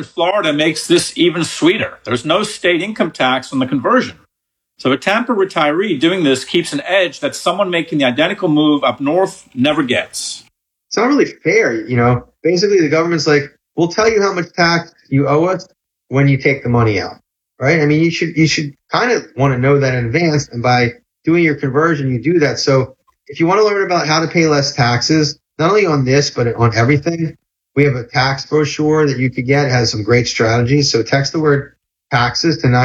Florida makes this even sweeter. There's no state income tax on the conversion. So a Tampa retiree doing this keeps an edge that someone making the identical move up north never gets. It's not really fair, you know. Basically, the government's like, we'll tell you how much tax you owe us when you take the money out, right? I mean, you should kind of want to know that in advance, and by doing your conversion, you do that. So if you want to learn about how to pay less taxes, not only on this, but on everything, we have a tax brochure that you could get. It has some great strategies. So text the word taxes to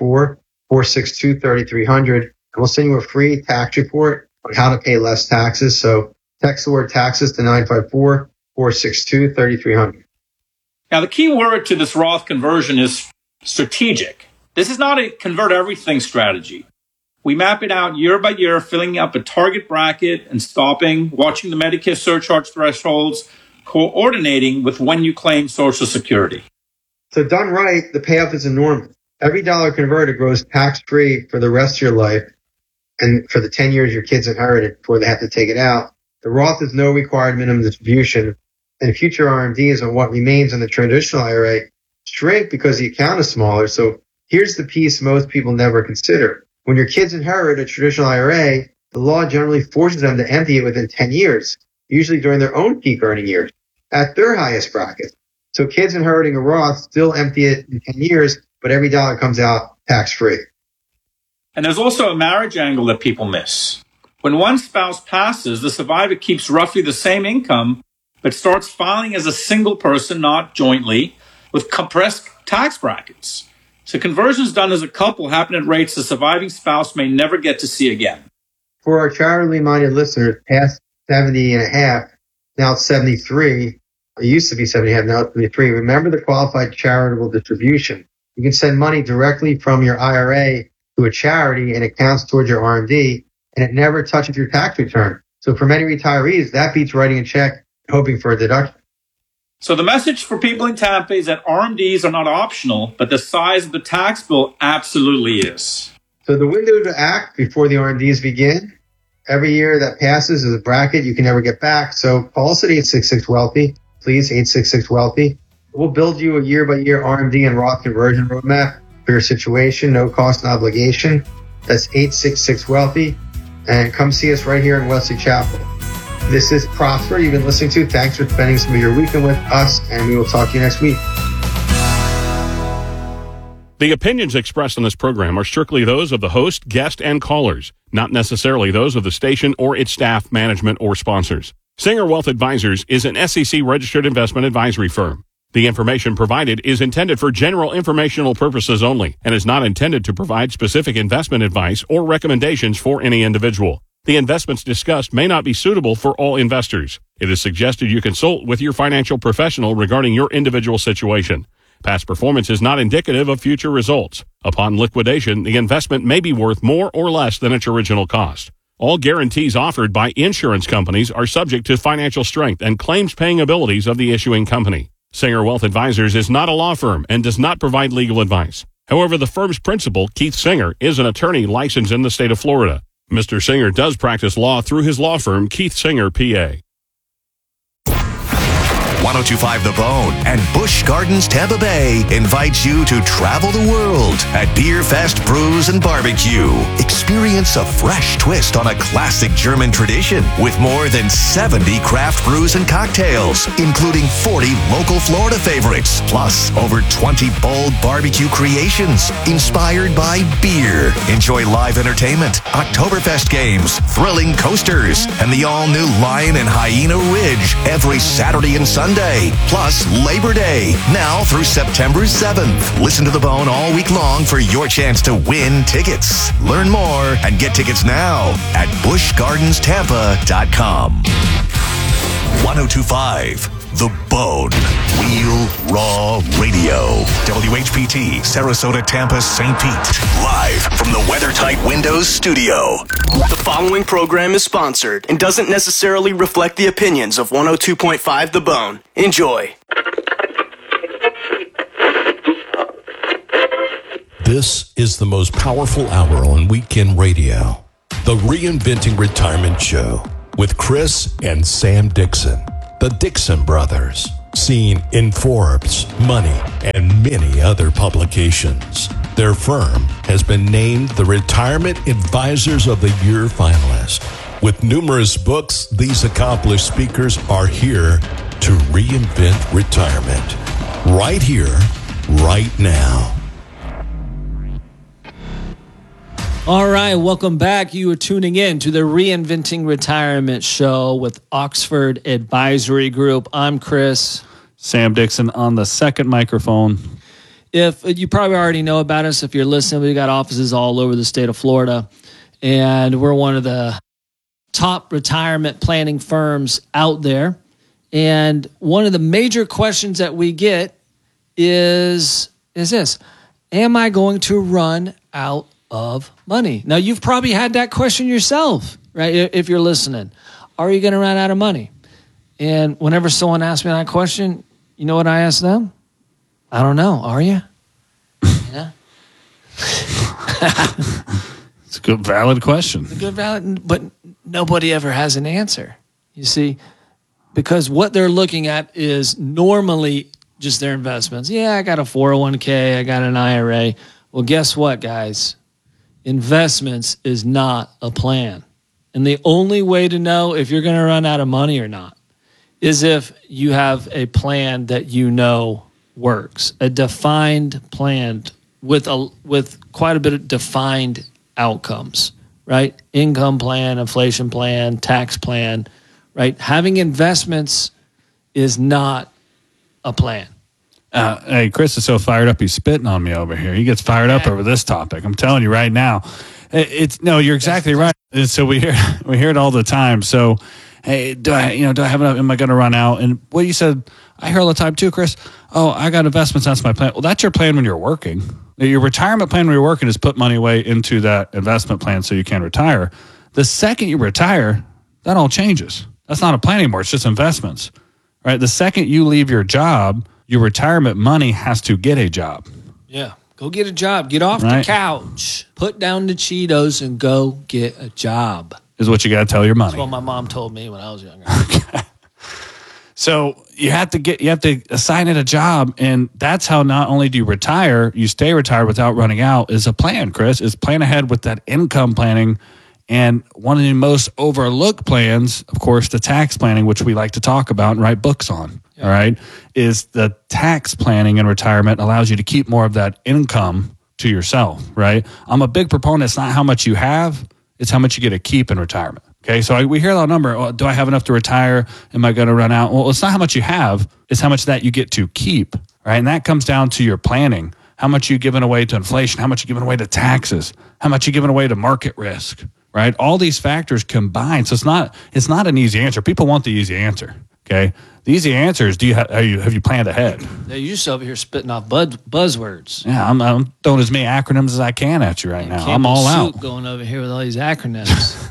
954-462-3300, and we'll send you a free tax report on how to pay less taxes. So text the word taxes to 954-462-3300. Now, the key word to this Roth conversion is strategic. This is not a convert everything strategy. We map it out year by year, filling up a target bracket and stopping, watching the Medicare surcharge thresholds, coordinating with when you claim Social Security. So done right, the payoff is enormous. Every dollar converted grows tax-free for the rest of your life and for the 10 years your kids inherited before they have to take it out. The Roth is no required minimum distribution, and future RMDs on what remains in the traditional IRA shrink because the account is smaller. So here's the piece most people never consider. When your kids inherit a traditional IRA, the law generally forces them to empty it within 10 years, usually during their own peak earning years, at their highest bracket. So kids inheriting a Roth still empty it in 10 years, but every dollar comes out tax-free. And there's also a marriage angle that people miss. When one spouse passes, the survivor keeps roughly the same income, but starts filing as a single person, not jointly, with compressed tax brackets. So conversions done as a couple happen at rates the surviving spouse may never get to see again. For our charitably minded listeners, past 70 and a half, now it's 73, it used to be 70 and a half, now it's 73. Remember the qualified charitable distribution. You can send money directly from your IRA to a charity and it counts towards your RMD, and it never touches your tax return. So for many retirees, that beats writing a check and hoping for a deduction. So the message for people in Tampa is that RMDs are not optional, but the size of the tax bill absolutely is. So the window to act before the RMDs begin, every year that passes is a bracket you can never get back. So call us at 866-WEALTHY, please, 866-WEALTHY. We'll build you a year-by-year RMD and Roth conversion roadmap for your situation, no cost and obligation. That's 866-WEALTHY. And come see us right here in Wesley Chapel. This is Prosper you've been listening to. Thanks for spending some of your weekend with us, and we will talk to you next week. The opinions expressed on this program are strictly those of the host, guest, and callers, not necessarily those of the station or its staff, management, or sponsors. Singer Wealth Advisors is an SEC-registered investment advisory firm. The information provided is intended for general informational purposes only and is not intended to provide specific investment advice or recommendations for any individual. The investments discussed may not be suitable for all investors. It is suggested you consult with your financial professional regarding your individual situation. Past performance is not indicative of future results. Upon liquidation, the investment may be worth more or less than its original cost. All guarantees offered by insurance companies are subject to financial strength and claims-paying abilities of the issuing company. Singer Wealth Advisors is not a law firm and does not provide legal advice. However, the firm's principal, Keith Singer, is an attorney licensed in the state of Florida. Mr. Singer does practice law through his law firm, Keith Singer, PA. 1025 The Bone and Busch Gardens Tampa Bay invites you to travel the world at Beer Fest Brews and Barbecue. Experience a fresh twist on a classic German tradition with more than 70 craft brews and cocktails, including 40 local Florida favorites, plus over 20 bold barbecue creations inspired by beer. Enjoy live entertainment, Oktoberfest games, thrilling coasters, and the all-new Lion and Hyena Ridge every Saturday and Sunday, plus Labor Day, now through September 7th. Listen to The Bone all week long for your chance to win tickets. Learn more and get tickets now at buschgardenstampa.com. 1025 The Bone. Real Raw Radio. WHPT, Sarasota, Tampa, St. Pete. Live from the WeatherTight Windows studio. The following program is sponsored and doesn't necessarily reflect the opinions of 102.5 The Bone. Enjoy. This is the most powerful hour on weekend radio. The Reinventing Retirement Show with Chris and Sam Dixon. The Dixon Brothers, seen in Forbes, Money, and many other publications. Their firm has been named the Retirement Advisors of the Year finalist. With numerous books, these accomplished speakers are here to reinvent retirement. Right here, right now. All right, welcome back. You are tuning in to the Reinventing Retirement Show with Oxford Advisory Group. I'm Chris. Sam Dixon on the second microphone. If you probably already know about us, if you're listening, we got offices all over the state of Florida, and we're one of the top retirement planning firms out there. And one of the major questions that we get is this: am I going to run out of money? Now, you've probably had that question yourself, right? If you're listening, are you going to run out of money? And whenever someone asks me that question, you know what I ask them? I don't know. Are you? Yeah. It's a good, valid question. It's a good, valid, but nobody ever has an answer. You see, because what they're looking at is normally just their investments. Yeah, I got a 401k, I got an IRA. Well, guess what, guys? Investments is not a plan. And the only way to know if you're going to run out of money or not is if you have a plan that you know works, a defined plan with quite a bit of defined outcomes, right? Income plan, inflation plan, tax plan, right? Having investments is not a plan. Hey, Chris is so fired up, he's spitting on me over here. He gets fired up over this topic. I'm telling you right now. You're exactly right. And so we hear it all the time. So, hey, do I have enough? Am I going to run out? And what you said, I hear all the time too, Chris. Oh, I got investments. That's my plan. Well, that's your plan when you're working. Your retirement plan when you're working is put money away into that investment plan so you can retire. The second you retire, that all changes. That's not a plan anymore. It's just investments, right? The second you leave your job, your retirement money has to get a job. Yeah. Go get a job. Get off the couch. Put down the Cheetos and go get a job. Is what you got to tell your money. That's what my mom told me when I was younger. Okay. So you have to assign it a job, and that's how not only do you retire, you stay retired without running out. Is a plan, Chris. Is plan ahead with that income planning. And one of the most overlooked plans, of course, the tax planning, which we like to talk about and write books on, all right, is the tax planning in retirement allows you to keep more of that income to yourself, right? I'm a big proponent. It's not how much you have, it's how much you get to keep in retirement. Okay, so we hear that number. Oh, do I have enough to retire? Am I going to run out? Well, it's not how much you have, it's how much that you get to keep, right? And that comes down to your planning. How much you giving away to inflation? How much you giving away to taxes? How much you giving away to market risk? Right? All these factors combined. So it's not an easy answer. People want the easy answer. Okay. The easy answer is, have you planned ahead? Yeah, you're just over here spitting off buzzwords. Yeah, I'm throwing as many acronyms as I can at you right now. I'm all out. Going over here with all these acronyms.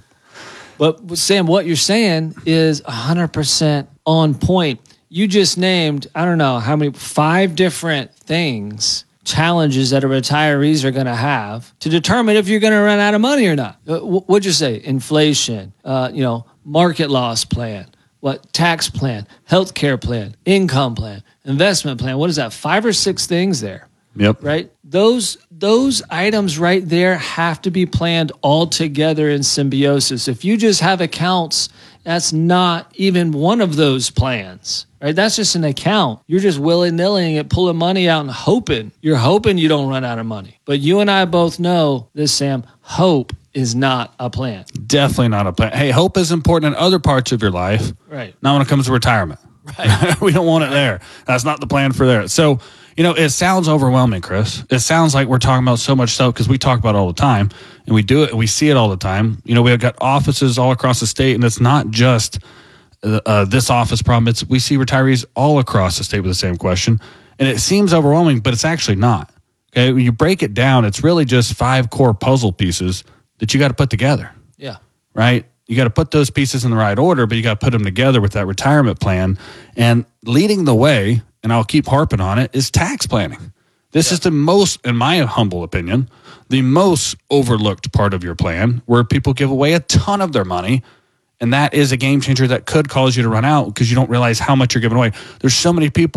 But Sam, what you're saying is 100% on point. You just named, I don't know how many, 5 different things, challenges that retirees are going to have to determine if you're going to run out of money or not. What'd you say? Inflation, market loss plan, tax plan, healthcare plan, income plan, investment plan. What is that? 5 or 6 things there. Yep. Right? Those items right there have to be planned all together in symbiosis. If you just have accounts, that's not even one of those plans. Right? That's just an account. You're just willy-nilly it, pulling money out and hoping. You're hoping you don't run out of money. But you and I both know this, Sam. Hope is not a plan. Definitely not a plan. Hey, hope is important in other parts of your life. Right. Not when it comes to retirement. Right. We don't want it there. That's not the plan for there. So, it sounds overwhelming, Chris. It sounds like we're talking about so much stuff because we talk about it all the time and we do it and we see it all the time. We've got offices all across the state, and it's not just this office problem. We see retirees all across the state with the same question, and it seems overwhelming, but it's actually not. Okay, when you break it down, it's really just 5 core puzzle pieces that you got to put together. Yeah. Right? You got to put those pieces in the right order, but you got to put them together with that retirement plan. And leading the way, and I'll keep harping on it, is tax planning. This is the most, in my humble opinion, the most overlooked part of your plan, where people give away a ton of their money. And that is a game changer that could cause you to run out because you don't realize how much you're giving away. There's so many people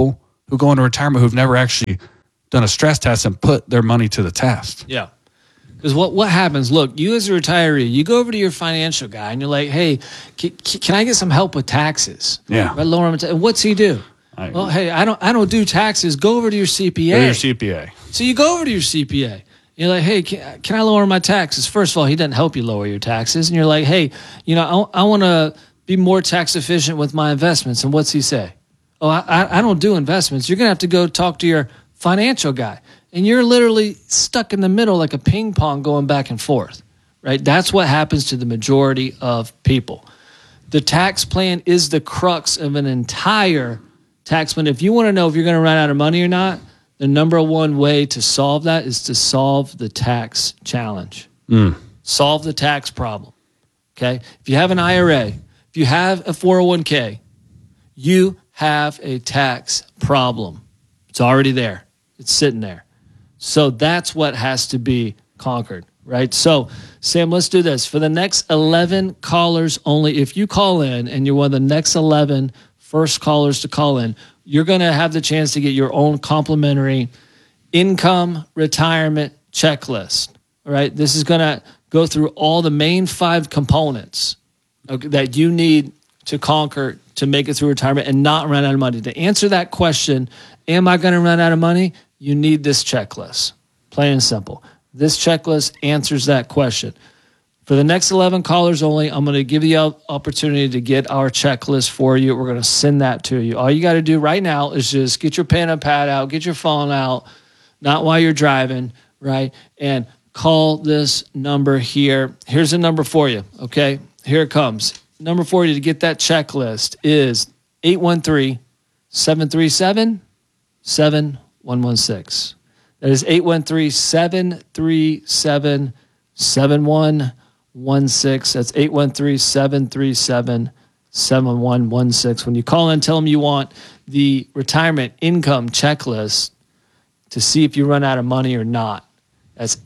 who go into retirement who've never actually done a stress test and put their money to the test. Yeah. Because what happens, look, you as a retiree, you go over to your financial guy and you're like, hey, can I get some help with taxes? Yeah. Right, lower and what's he do? Well, hey, I don't do taxes. Go over to your CPA. Go to your CPA. So you go over to your CPA. You're like, hey, can I lower my taxes? First of all, he doesn't help you lower your taxes. And you're like, hey, I want to be more tax efficient with my investments. And what's he say? Oh, I don't do investments. You're going to have to go talk to your financial guy. And you're literally stuck in the middle like a ping pong going back and forth, right? That's what happens to the majority of people. The tax plan is the crux of an entire tax plan. If you want to know if you're going to run out of money or not, the number one way to solve that is to solve the tax challenge. Solve the tax problem, okay? If you have an IRA, if you have a 401k, you have a tax problem. It's already there. It's sitting there. So that's what has to be conquered, right? So, Sam, let's do this. For the next 11 callers only, if you call in and you're one of the next 11 first callers to call in, you're going to have the chance to get your own complimentary income retirement checklist, all right? This is going to go through all the main 5 components that you need to conquer to make it through retirement and not run out of money. To answer that question, am I going to run out of money? You need this checklist, plain and simple. This checklist answers that question. For the next 11 callers only, I'm going to give you an opportunity to get our checklist for you. We're going to send that to you. All you got to do right now is just get your pen and pad out, get your phone out, not while you're driving, right? And call this number here. Here's a number for you, okay? Here it comes. Number for you to get that checklist is 813-737-7116. That is 813-737-7116. That's 813-737-7116. When you call in, tell them you want the retirement income checklist to see if you run out of money or not. That's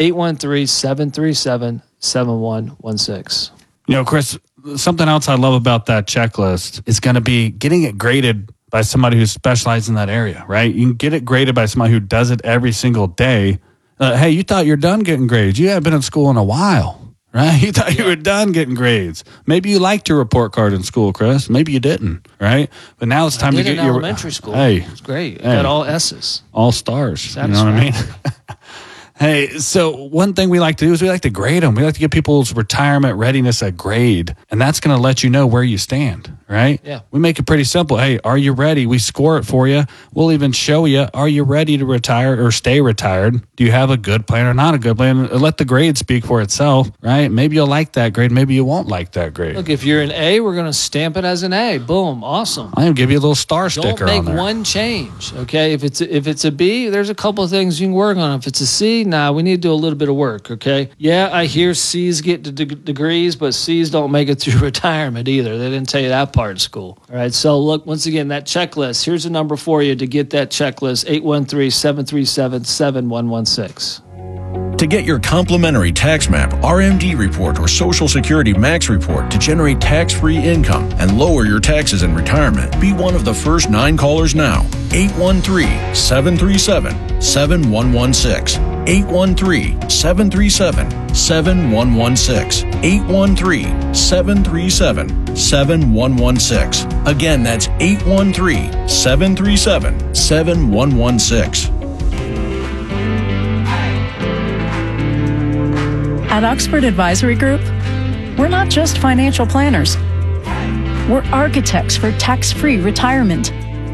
813-737-7116. Chris, something else I love about that checklist is going to be getting it graded by somebody who specializes in that area, right? You can get it graded by somebody who does it every single day. Hey, you thought you're done getting grades. You haven't been in school in a while, right? You thought you were done getting grades. Maybe you liked your report card in school, Chris. Maybe you didn't, right? But now it's time to get your elementary school. Hey, it's great. I got all S's. All stars. That's you know what right. I mean? Hey, so one thing we like to do is we like to grade them. We like to give people's retirement readiness a grade, and that's going to let you know where you stand, right? Yeah. We make it pretty simple. Hey, are you ready? We score it for you. We'll even show you, are you ready to retire or stay retired? Do you have a good plan or not a good plan? Let the grade speak for itself, right? Maybe you'll like that grade. Maybe you won't like that grade. Look, if you're an A, we're going to stamp it as an A. Boom. Awesome. I'll even give you a little star sticker on Don't there. make one change, okay? If it's a B, there's a couple of things you can work on. If it's a C, we need to do a little bit of work, okay? Yeah, I hear C's get degrees, but C's don't make it through retirement either. They didn't tell you that part in school. All right, so look, once again, that checklist, here's a number for you to get that checklist, 813-737-7116. To get your complimentary tax map, RMD report, or Social Security Max report to generate tax-free income and lower your taxes in retirement, be one of the first 9 callers now. 813-737-7116. 813-737-7116. 813-737-7116. Again, that's 813-737-7116. At Oxford Advisory Group, we're not just financial planners. We're architects for tax-free retirement.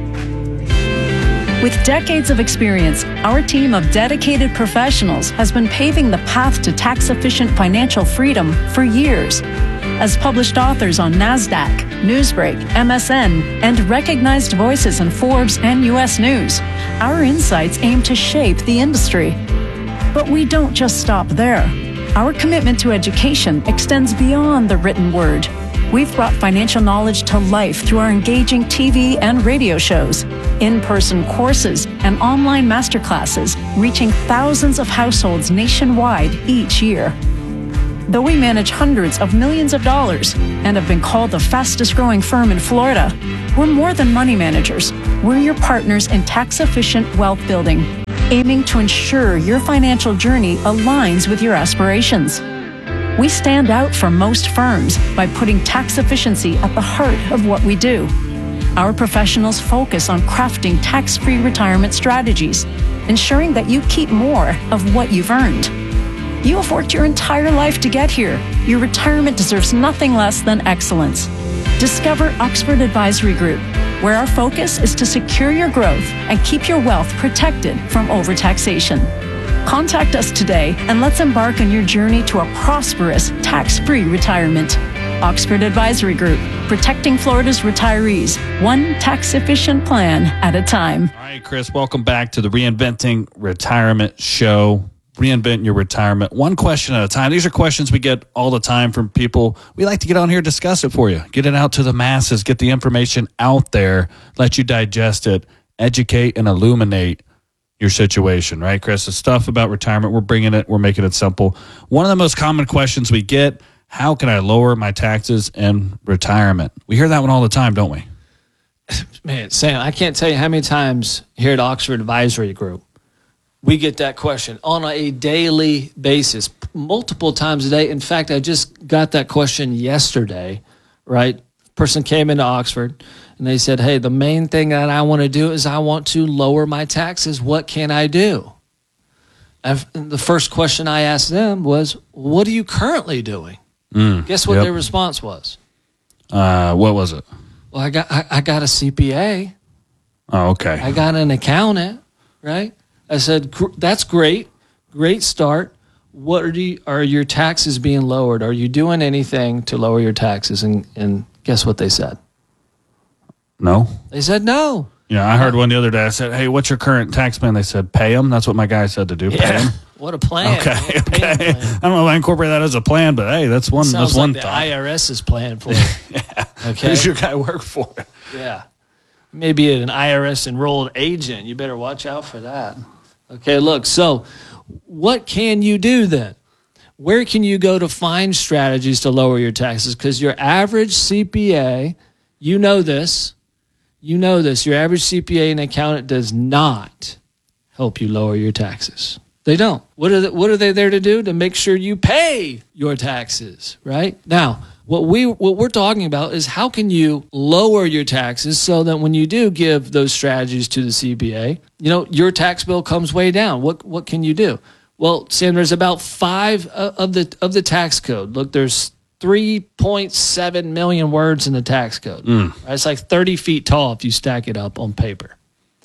With decades of experience, our team of dedicated professionals has been paving the path to tax-efficient financial freedom for years. As published authors on NASDAQ, Newsbreak, MSN, and recognized voices in Forbes and U.S. News, our insights aim to shape the industry. But we don't just stop there. Our commitment to education extends beyond the written word. We've brought financial knowledge to life through our engaging TV and radio shows, in-person courses, and online masterclasses, reaching thousands of households nationwide each year. Though we manage hundreds of millions of dollars and have been called the fastest growing firm in Florida, we're more than money managers. We're your partners in tax-efficient wealth building, aiming to ensure your financial journey aligns with your aspirations. We stand out from most firms by putting tax efficiency at the heart of what we do. Our professionals focus on crafting tax-free retirement strategies, ensuring that you keep more of what you've earned. You have worked your entire life to get here. Your retirement deserves nothing less than excellence. Discover Oxford Advisory Group, where our focus is to secure your growth and keep your wealth protected from overtaxation. Contact us today and let's embark on your journey to a prosperous, tax-free retirement. Oxford Advisory Group, protecting Florida's retirees, one tax-efficient plan at a time. All right, Chris, welcome back to the Reinventing Retirement Show. Reinvent your retirement, one question at a time. These are questions we get all the time from people. We like to get on here, discuss it for you, get it out to the masses, get the information out there, let you digest it, educate and illuminate your situation, right, Chris? The stuff about retirement, we're bringing it, we're making it simple. One of the most common questions we get, how can I lower my taxes in retirement? We hear that one all the time, don't we? Man, Sam, I can't tell you how many times here at Oxford Advisory Group, we get that question on a daily basis, multiple times a day. In fact, I just got that question yesterday, right? Person came into Oxford and they said, hey, the main thing that I want to do is I want to lower my taxes. What can I do? And the first question I asked them was, what are you currently doing? Guess what their response was? What was it? Well, I got a CPA. Oh, okay. I got an accountant, right? I said, that's great. Great start. What are your taxes being lowered? Are you doing anything to lower your taxes? And guess what they said? No. They said no. Yeah, I heard one the other day. I said, hey, what's your current tax plan? They said, pay them. That's what my guy said to do. Pay them. What a plan. Okay. What a plan. I don't know if I incorporate that as a plan, but hey, that's one. Sounds that's one like the thought. IRS's plan for it. Yeah. Okay. Who's your guy work for? Yeah. Maybe an IRS enrolled agent. You better watch out for that. Okay, look, so what can you do then? Where can you go to find strategies to lower your taxes? Because your average CPA, you know this, your average CPA and accountant does not help you lower your taxes. They don't. What are they there to do? To make sure you pay your taxes, right? Now, what we're talking about is how can you lower your taxes so that when you do give those strategies to the CPA, your tax bill comes way down. What can you do? Well, Sam, there's about 5 of the tax code. Look, there's 3.7 million words in the tax code. Right? It's like 30 feet tall if you stack it up on paper.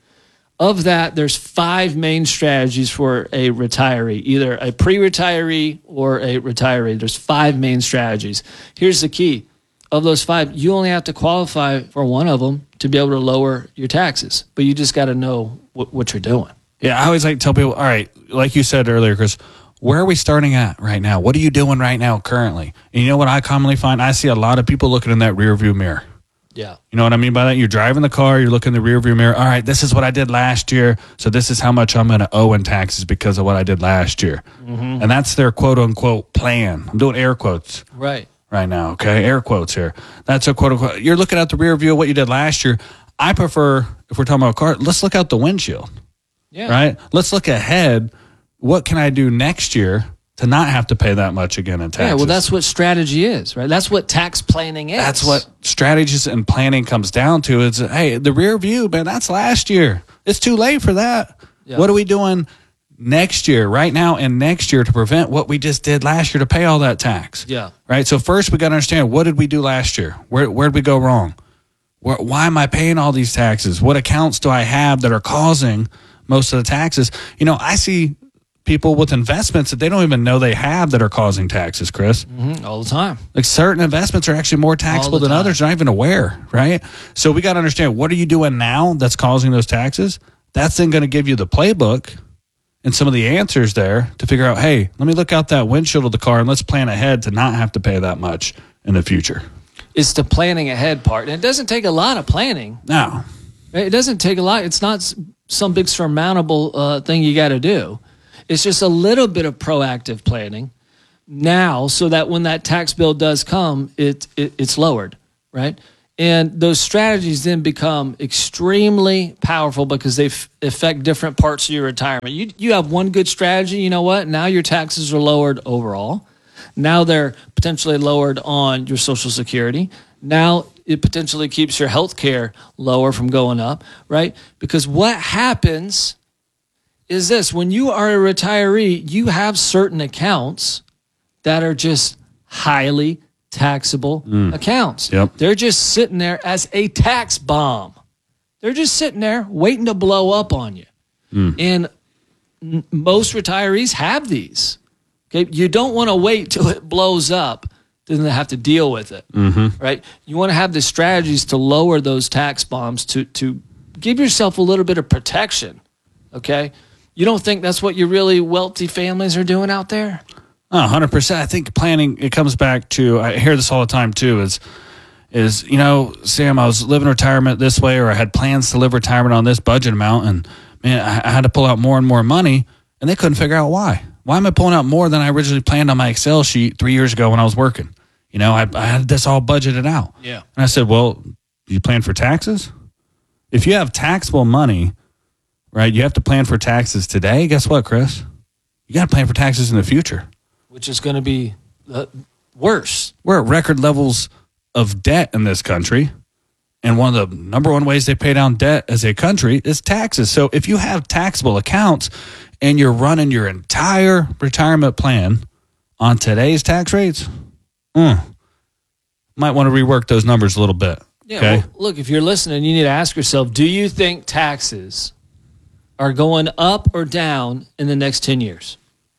Of that, there's 5 main strategies for a retiree, either a pre-retiree or a retiree. There's 5 main strategies. Here's the key. Of those 5, you only have to qualify for one of them to be able to lower your taxes. But you just got to know what you're doing. Yeah, I always like to tell people, all right, like you said earlier, Chris, where are we starting at right now? What are you doing right now currently? And you know what I commonly find? I see a lot of people looking in that rearview mirror. Yeah. You know what I mean by that? You're driving the car, you're looking in the rearview mirror. All right, this is what I did last year, so this is how much I'm going to owe in taxes because of what I did last year. Mm-hmm. And that's their quote-unquote plan. I'm doing air quotes right now, okay? Air quotes here. That's a quote-unquote. You're looking at the rear view of what you did last year. I prefer, if we're talking about a car, let's look out the windshield. Yeah. Right? Let's look ahead. What can I do next year to not have to pay that much again in taxes? Yeah, well, that's what strategy is, right? That's what tax planning is. That's what strategies and planning comes down to. It's, hey, the rear view, man, that's last year. It's too late for that. Yeah. What are we doing next year, right now and next year to prevent what we just did last year to pay all that tax? Yeah. Right? So first we got to understand, what did we do last year? Where'd we go wrong? Why am I paying all these taxes? What accounts do I have that are causing most of the taxes? I see people with investments that they don't even know they have that are causing taxes, Chris. Mm-hmm. All the time. Like certain investments are actually more taxable than others. They're not even aware, right? So we got to understand, what are you doing now that's causing those taxes? That's then going to give you the playbook and some of the answers there to figure out, hey, let me look out that windshield of the car and let's plan ahead to not have to pay that much in the future. It's the planning ahead part. And it doesn't take a lot of planning. No. It doesn't take a lot. It's not some big surmountable thing you got to do. It's just a little bit of proactive planning now so that when that tax bill does come, it's lowered, right? And those strategies then become extremely powerful because they affect different parts of your retirement. You have one good strategy, you know what? Now your taxes are lowered overall. Now they're potentially lowered on your Social Security. Now it potentially keeps your health care lower from going up, right? Because what happens is this: when you are a retiree, you have certain accounts that are just highly taxable accounts. Yep. They're just sitting there as a tax bomb. They're just sitting there waiting to blow up on you. And most retirees have these. Okay, you don't want to wait till it blows up to then have to deal with it. Right? You want to have the strategies to lower those tax bombs to give yourself a little bit of protection. Okay? You don't think that's what your really wealthy families are doing out there? 100%. I think planning, it comes back to, I hear this all the time too, is, you know, Sam, I was living retirement this way, or I had plans to live retirement on this budget amount, and man, I had to pull out more and more money, and they couldn't figure out why. Why am I pulling out more than I originally planned on my Excel sheet 3 years ago when I was working? You know, I had this all budgeted out. Yeah. And I said, well, do you plan for taxes? If you have taxable money, right, you have to plan for taxes today. Guess what, Chris? You got to plan for taxes in the future. Which is going to be worse. We're at record levels of debt in this country. And one of the number one ways they pay down debt as a country is taxes. So if you have taxable accounts and you're running your entire retirement plan on today's tax rates, might want to rework those numbers a little bit. Yeah. Okay? Well, look, if you're listening, you need to ask yourself, do you think taxes are going up or down in the next 10 years?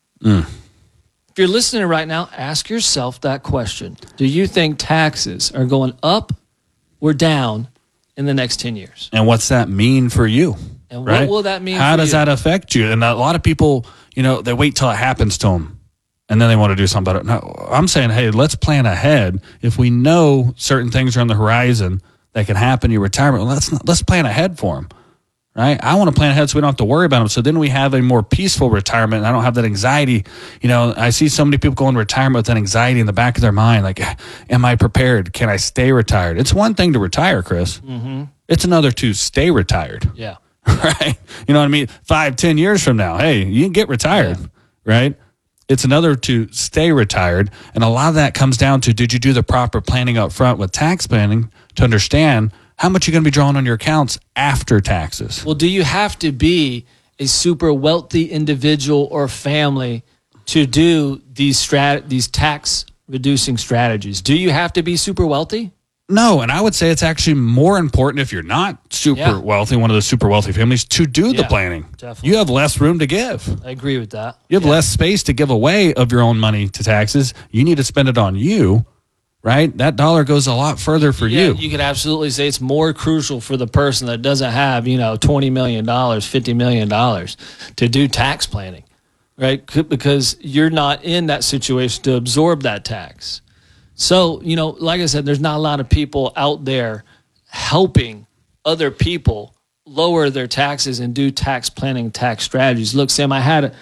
If you're listening right now, ask yourself that question. Do you think taxes are going up or down in the next 10 years? And what's that mean for you? And right? what will that mean How for does you? that affect you? And a lot of people, you know, they wait till it happens to them, and then they want to do something about it. No, I'm saying, hey, let's plan ahead. If we know certain things are on the horizon that can happen in your retirement, well, let's plan ahead for them. Right? I want to plan ahead so we don't have to worry about them. So then we have a more peaceful retirement, and I don't have that anxiety. You know, I see so many people go into retirement with that anxiety in the back of their mind. Like, am I prepared? Can I stay retired? It's one thing to retire, Chris. It's another to stay retired. Yeah. Right? You know what I mean? 5-10 years from now, hey, you can get retired. Yeah. Right? It's another to stay retired. And a lot of that comes down to, did you do the proper planning up front with tax planning to understand how much you're going to be drawing on your accounts after taxes? Well, do you have to be a super wealthy individual or family to do these tax reducing strategies? Do you have to be super wealthy? No, and I would say it's actually more important if you're not super wealthy, one of those super wealthy families, to do the planning. Definitely. You have less room to give. I agree with that. You have less space to give away of your own money to taxes. You need to spend it on you. Right? That dollar goes a lot further for you. You could absolutely say it's more crucial for the person that doesn't have, you know, $20 million, $50 million to do tax planning, right? Because you're not in that situation to absorb that tax. So, you know, like I said, there's not a lot of people out there helping other people lower their taxes and do tax planning, tax strategies. Look, Sam, I had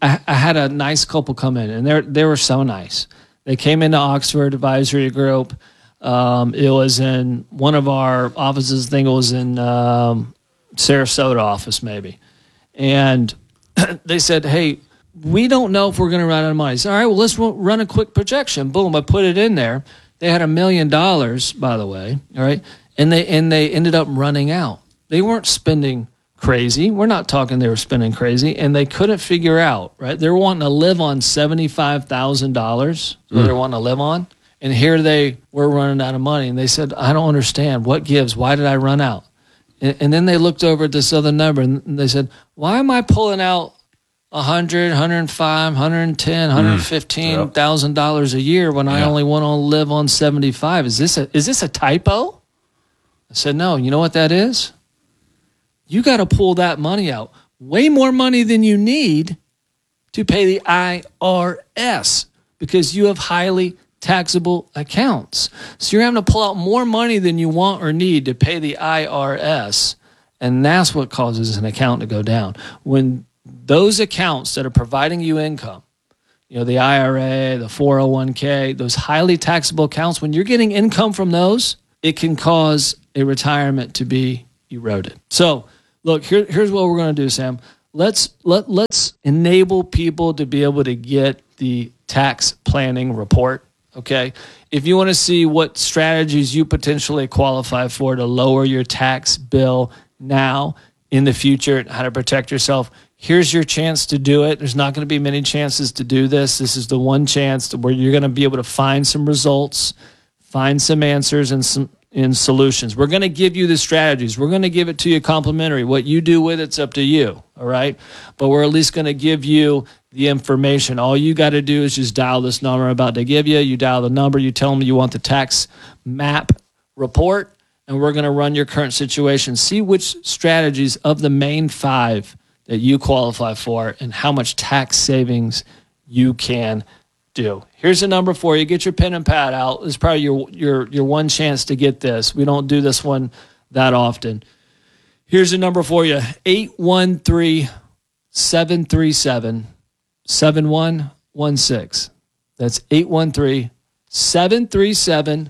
a nice couple come in, and they were so nice. They came into Oxford Advisory Group. It was in one of our offices. I think it was in Sarasota office maybe. And they said, hey, we don't know if we're going to run out of money. I said, all right, well, let's run a quick projection. Boom, I put it in there. They had $1 million, by the way, all right? And they ended up running out. They weren't spending crazy. We're not talking they were spending crazy, and they couldn't figure out, right? They're wanting to live on $75,000, what they're wanting to live on, and here they were running out of money, and they said, I don't understand. What gives? Why did I run out? And then they looked over at this other number, and they said, why am I pulling out $100, $105, $110, $115,000 a year when I only want to live on 75? Is this a typo? I said, no. You know what that is? You got to pull that money out. Way more money than you need to pay the IRS because you have highly taxable accounts. So you're having to pull out more money than you want or need to pay the IRS. And that's what causes an account to go down. When those accounts that are providing you income, you know, the IRA, the 401k, those highly taxable accounts, when you're getting income from those, it can cause a retirement to be eroded. So, look, here's what we're going to do, Sam. Let's enable people to be able to get the tax planning report, okay? If you want to see what strategies you potentially qualify for to lower your tax bill now, in the future, how to protect yourself, here's your chance to do it. There's not going to be many chances to do this. This is the one chance where you're going to be able to find some results, find some answers and some solutions. We're going to give you the strategies. We're going to give it to you complimentary. What you do with it's up to you, all right? But we're at least going to give you the information. All you got to do is just dial this number I'm about to give you. You dial the number. You tell them you want the tax map report, and we're going to run your current situation, see which strategies of the main 5 that you qualify for and how much tax savings you can do. Here's a number for you. Get your pen and pad out. It's probably your one chance to get this. We don't do this one that often. Here's a number for you. 813-737-7116. That's 813-737-7116.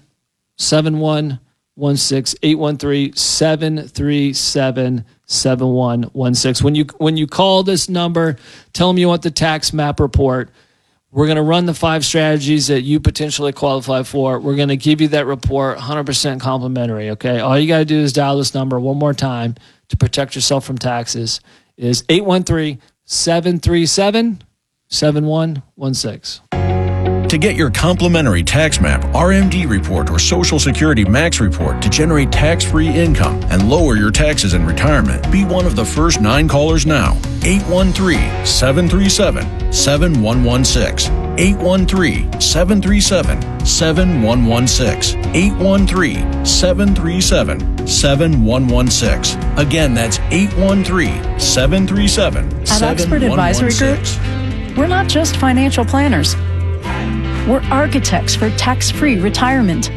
813-737-7116. When you call this number, tell them you want the tax map report. We're going to run the 5 strategies that you potentially qualify for. We're going to give you that report 100% complimentary, okay? All you got to do is dial this number one more time to protect yourself from taxes. It is 813-737-7116. To get your complimentary tax map, RMD report, or Social Security Max report to generate tax-free income and lower your taxes in retirement, be one of the first 9 callers now. 813-737-7116. 813-737-7116. 813-737-7116. Again, that's 813-737-7116. At Oxford Advisory Group, we're not just financial planners. We're architects for tax-free retirement.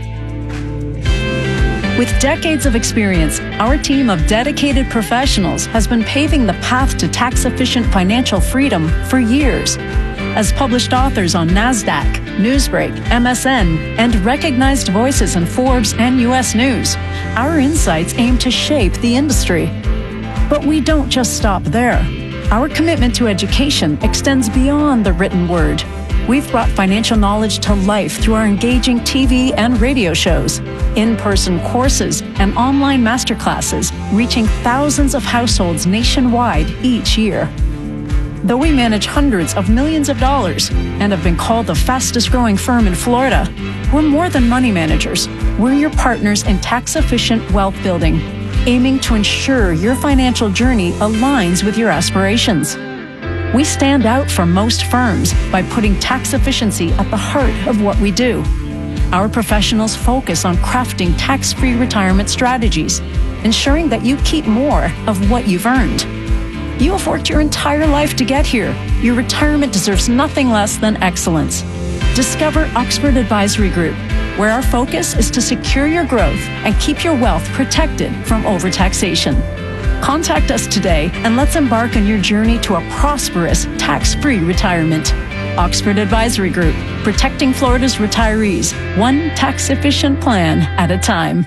With decades of experience, our team of dedicated professionals has been paving the path to tax-efficient financial freedom for years. As published authors on NASDAQ, Newsbreak, MSN, and recognized voices in Forbes and U.S. News, our insights aim to shape the industry. But we don't just stop there. Our commitment to education extends beyond the written word. We've brought financial knowledge to life through our engaging TV and radio shows, in-person courses, and online masterclasses, reaching thousands of households nationwide each year. Though we manage hundreds of millions of dollars and have been called the fastest growing firm in Florida, we're more than money managers. We're your partners in tax-efficient wealth building, aiming to ensure your financial journey aligns with your aspirations. We stand out from most firms by putting tax efficiency at the heart of what we do. Our professionals focus on crafting tax-free retirement strategies, ensuring that you keep more of what you've earned. You have worked your entire life to get here. Your retirement deserves nothing less than excellence. Discover Oxford Advisory Group, where our focus is to secure your growth and keep your wealth protected from overtaxation. Contact us today and let's embark on your journey to a prosperous, tax-free retirement. Oxford Advisory Group, protecting Florida's retirees, one tax-efficient plan at a time.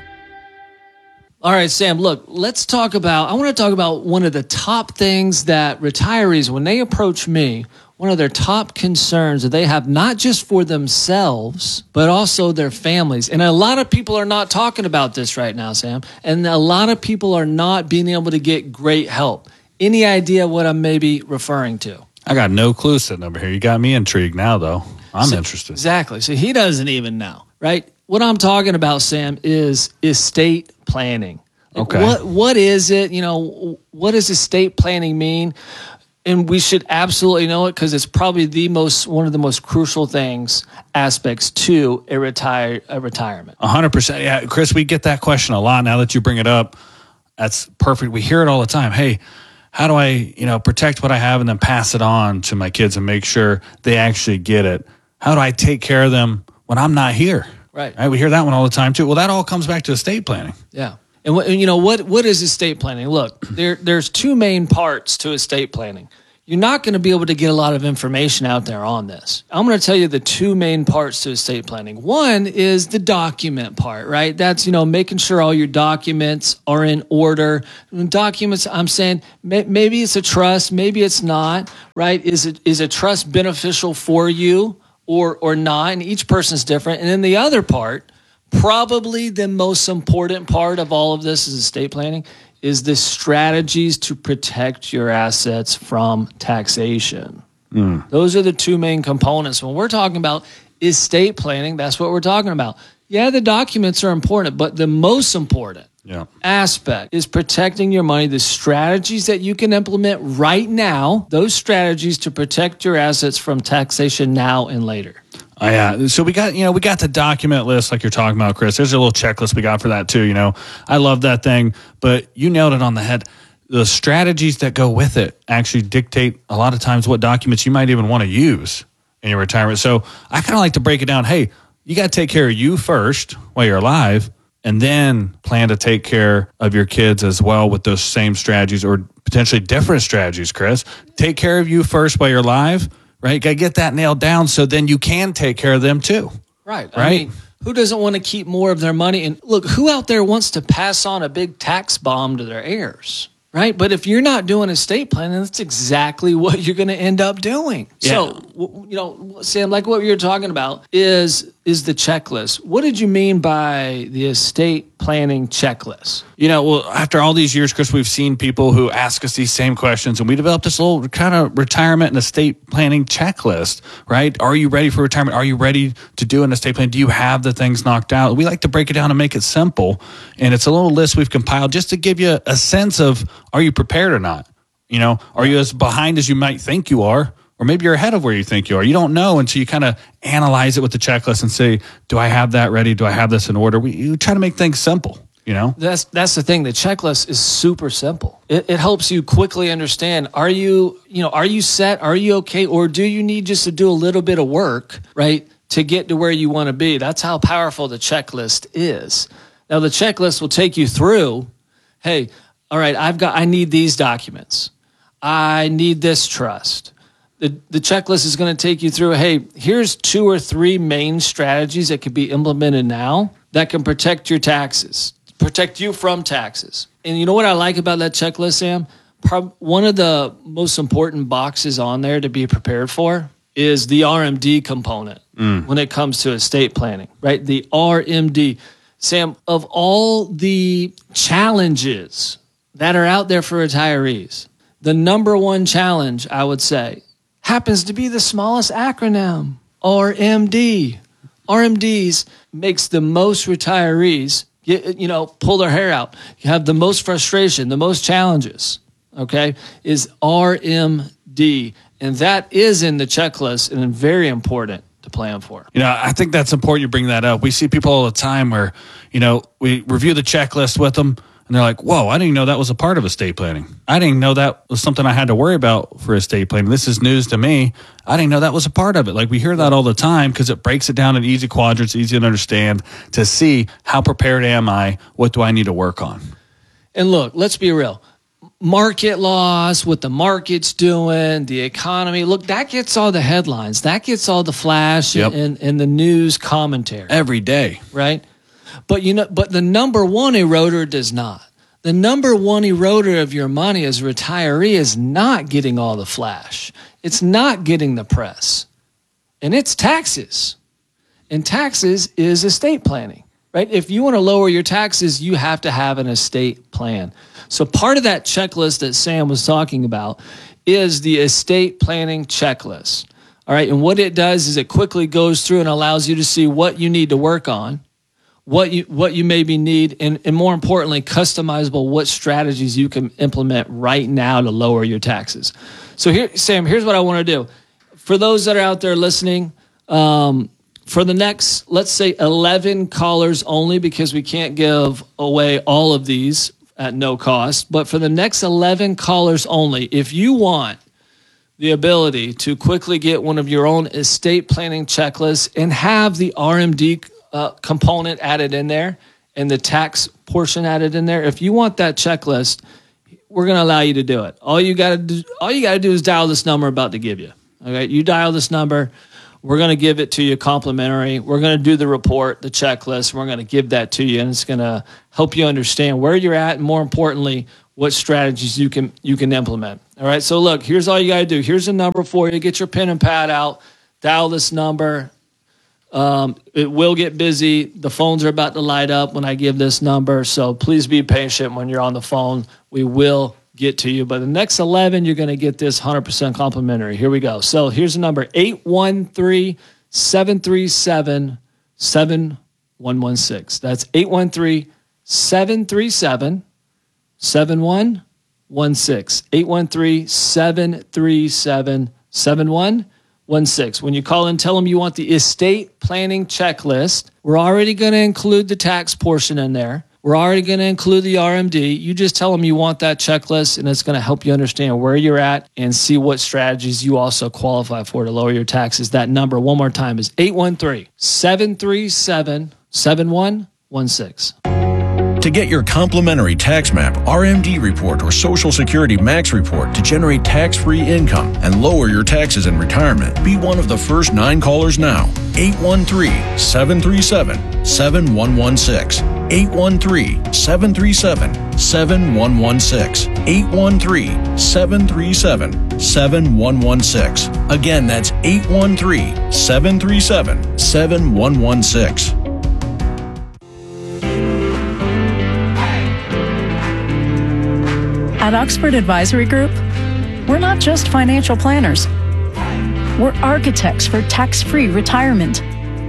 All right, Sam, look, I want to talk about one of the top things that retirees, when they approach me, one of their top concerns that they have, not just for themselves, but also their families. And a lot of people are not talking about this right now, Sam. And a lot of people are not being able to get great help. Any idea what I'm maybe referring to? I got no clue sitting over here. You got me intrigued now, though. I'm interested. Exactly. So he doesn't even know, right? What I'm talking about, Sam, is estate planning. Okay. What is it? What does estate planning mean? And we should absolutely know it because it's probably one of the most crucial aspects to a retirement. 100%. Yeah, Chris, we get that question a lot. Now that you bring it up, that's perfect. We hear it all the time. Hey, how do I, protect what I have and then pass it on to my kids and make sure they actually get it? How do I take care of them when I'm not here? Right. We hear that one all the time too. Well, that all comes back to estate planning. Yeah. And what is estate planning? Look, there's 2 main parts to estate planning. you're not going to be able to get a lot of information out there on this. I'm going to tell you the two main parts to estate planning. One is the document part, right? That's, making sure all your documents are in order. Documents, I'm saying maybe it's a trust, maybe it's not, right? Is a trust beneficial for you or not? And each person's different. And then the other part, probably the most important part of all of this is estate planning, is the strategies to protect your assets from taxation. Those are the two main components. When we're talking about estate planning, that's what we're talking about. Yeah, the documents are important, but the most important aspect is protecting your money, the strategies that you can implement right now, those strategies to protect your assets from taxation now and later. Yeah. So we got the document list like you're talking about, Chris. There's a little checklist we got for that too. I love that thing, but you nailed it on the head. The strategies that go with it actually dictate a lot of times what documents you might even want to use in your retirement. So I kind of like to break it down. Hey, you got to take care of you first while you're alive, and then plan to take care of your kids as well with those same strategies or potentially different strategies, Chris. Take care of you first while you're alive. Right? Got to get that nailed down so then you can take care of them too. Right. I mean, who doesn't want to keep more of their money? And look, who out there wants to pass on a big tax bomb to their heirs? Right? But if you're not doing estate planning, that's exactly what you're going to end up doing. Yeah. So, Sam, like what you're talking about is the checklist. What did you mean by the estate planning checklist? After all these years, Chris, we've seen people who ask us these same questions, and we developed this little kind of retirement and estate planning checklist, right? Are you ready for retirement? Are you ready to do an estate plan? Do you have the things knocked out? We like to break it down and make it simple, and it's a little list we've compiled just to give you a sense of, are you prepared or not? Are you as behind as you might think you are? Or maybe you're ahead of where you think you are. You don't know until you kind of analyze it with the checklist and say, do I have that ready? Do I have this in order? We try to make things simple, That's the thing. The checklist is super simple. It helps you quickly understand, are you set? Are you okay? Or do you need just to do a little bit of work, right, to get to where you want to be? That's how powerful the checklist is. Now, the checklist will take you through, hey, all right, I need these documents. I need this trust. The checklist is going to take you through, hey, here's 2 or 3 main strategies that could be implemented now that can protect your taxes, protect you from taxes. And you know what I like about that checklist, Sam? One of the most important boxes on there to be prepared for is the RMD component when it comes to estate planning, right? The RMD. Sam, of all the challenges that are out there for retirees, the number one challenge, I would say, happens to be the smallest acronym, RMD. RMDs makes the most retirees pull their hair out. You have the most frustration, the most challenges, okay, is RMD. And that is in the checklist and very important to plan for. I think that's important you bring that up. We see people all the time where, we review the checklist with them, and they're like, whoa, I didn't know that was a part of estate planning. I didn't know that was something I had to worry about for estate planning. This is news to me. I didn't know that was a part of it. Like, we hear that all the time because it breaks it down in easy quadrants, easy to understand, to see how prepared am I, what do I need to work on. And look, let's be real. Market loss, what the market's doing, the economy. Look, that gets all the headlines. That gets all the flash and the news commentary. Every day. Right? But the number one eroder does not. The number one eroder of your money as a retiree is not getting all the flash. It's not getting the press. And it's taxes. And taxes is estate planning, right? If you want to lower your taxes, you have to have an estate plan. So part of that checklist that Sam was talking about is the estate planning checklist. All right. And what it does is it quickly goes through and allows you to see what you need to work on, what you maybe need, and more importantly, customizable what strategies you can implement right now to lower your taxes. So here, Sam, here's what I want to do. For those that are out there listening, for the next, let's say 11 callers only, because we can't give away all of these at no cost, but for the next 11 callers only, if you want the ability to quickly get one of your own estate planning checklists and have the RMD component added in there and the tax portion added in there, if you want that checklist, we're going to allow you to do it. All you got to do is dial this number I'm about to give you. Okay, you dial this number. We're going to give it to you complimentary. We're going to do the report, the checklist. And we're going to give that to you, and it's going to help you understand where you're at, and more importantly, what strategies you can implement. All right. So look, here's all you got to do. Here's a number for you. Get your pen and pad out. Dial this number. It will get busy. The phones are about to light up when I give this number. So please be patient when you're on the phone. We will get to you. But the next 11, you're going to get this 100% complimentary. Here we go. So here's the number, 813-737-7116. That's 813-737-7116. 813-737-7116. When you call in, tell them you want the estate planning checklist. We're already going to include the tax portion in there. We're already going to include the RMD. You just tell them you want that checklist, and it's going to help you understand where you're at and see what strategies you also qualify for to lower your taxes. That number, one more time, is 813-737-7116. To get your complimentary tax map, RMD report, or Social Security Max report to generate tax-free income and lower your taxes in retirement, be one of the first 9 callers now. 813-737-7116. 813-737-7116. 813-737-7116. Again, that's 813-737-7116. At Oxford Advisory Group, we're not just financial planners. We're architects for tax-free retirement.